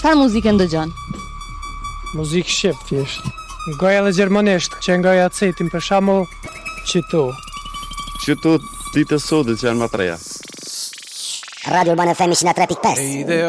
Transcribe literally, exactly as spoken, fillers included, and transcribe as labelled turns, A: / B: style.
A: Çfarë muzikë ndëgjon?
B: Muzikë shqip thjesht. Goja edhe gjermanisht, që ngoja cetin për shembull qytu.
C: Qytu ditë sodit që janë më treja.
D: Radio Urbana F M cento e tre e pesë.